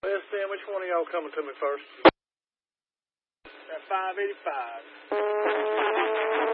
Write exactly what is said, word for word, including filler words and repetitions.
S ten, which one of y'all coming to me first? At five eighty-five.